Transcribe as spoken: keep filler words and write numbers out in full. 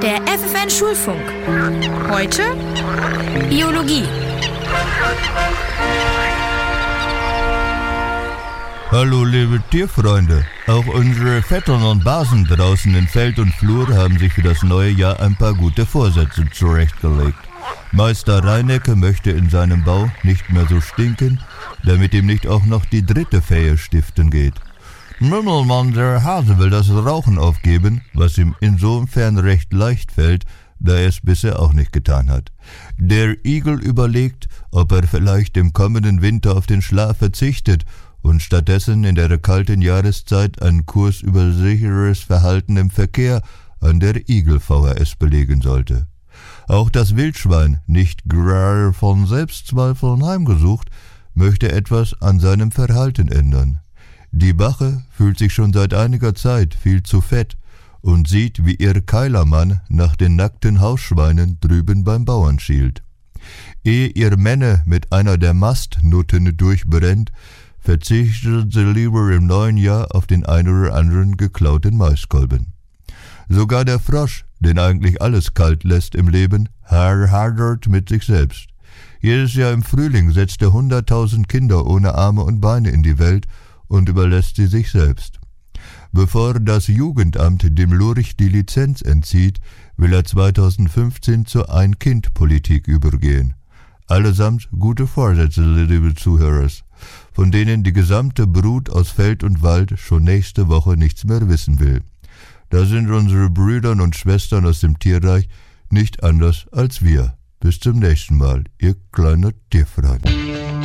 Der F F N Schulfunk. Heute Biologie. Hallo liebe Tierfreunde, auch unsere Vettern und Basen draußen in Feld und Flur haben sich für das neue Jahr ein paar gute Vorsätze zurechtgelegt. Meister Reinecke möchte in seinem Bau nicht mehr so stinken, damit ihm nicht auch noch die dritte Fehe stiften geht. Mümmelmann, der Hase, will das Rauchen aufgeben, was ihm insofern recht leicht fällt, da er es bisher auch nicht getan hat. Der Igel überlegt, ob er vielleicht im kommenden Winter auf den Schlaf verzichtet und stattdessen in der kalten Jahreszeit einen Kurs über sicheres Verhalten im Verkehr an der Igel-V H S belegen sollte. Auch das Wildschwein, nicht gerade von Selbstzweifeln heimgesucht, möchte etwas an seinem Verhalten ändern. Die Bache fühlt sich schon seit einiger Zeit viel zu fett und sieht, wie ihr Keilermann nach den nackten Hausschweinen drüben beim Bauern schielt. Ehe ihr Männer mit einer der Mastnutten durchbrennt, verzichtet sie lieber im neuen Jahr auf den ein oder anderen geklauten Maiskolben. Sogar der Frosch, den eigentlich alles kalt lässt im Leben, hadert mit sich selbst. Jedes Jahr im Frühling setzt er hunderttausend Kinder ohne Arme und Beine in die Welt und überlässt sie sich selbst. Bevor das Jugendamt dem Lurch die Lizenz entzieht, will er zweitausendfünfzehn zur Ein-Kind-Politik übergehen. Allesamt gute Vorsätze, liebe Zuhörer, von denen die gesamte Brut aus Feld und Wald schon nächste Woche nichts mehr wissen will. Da sind unsere Brüder und Schwestern aus dem Tierreich nicht anders als wir. Bis zum nächsten Mal, ihr kleiner Tierfreund.